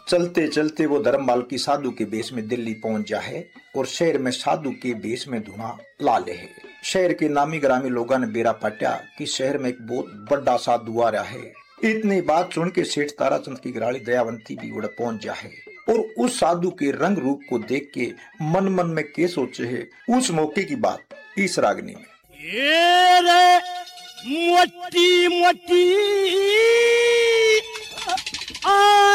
चलते चलते वो धर्मपाल की साधु के भेष में दिल्ली पहुंच जाए और शहर में साधु के भेष में धुआं ला ले। शहर के नामी ग्रामी लोगों ने बेरा पाटा कि शहर में एक बहुत बड़ा साधु आ रहा है। इतनी बात सुन के सेठ ताराचंद की घराड़ी दयावंती भी उड़ पहुंच जाए और उस साधु के रंग रूप को देख के मन मन में के सोचे है। उस मौके की बात इस रागनी में। ये रे मोटी मोटी